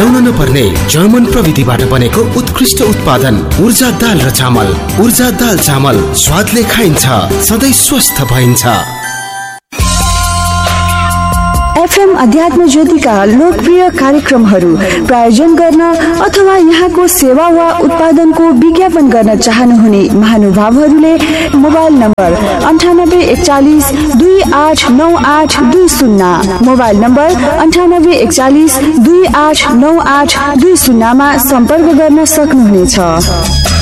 हराउन नपर्ने जर्मन प्रविधिबाट बनेको उत्कृष्ट उत्पादन ऊर्जा दाल र चामल। ऊर्जा दाल चामल स्वादले खाइन्छ, सधैँ स्वस्थ भइन्छ। एफएम अध्यात्म ज्योतिका लोकप्रिय कार्यक्रमहरू प्रायोजन गर्न अथवा यहाँको सेवा वा उत्पादनको विज्ञापन गर्न चाहनुहुने महानुभावहरूले मोबाइल नम्बर 9841 289820, मोबाइल नम्बर 9841 289820 मा सम्पर्क गर्न सक्नुहुनेछ।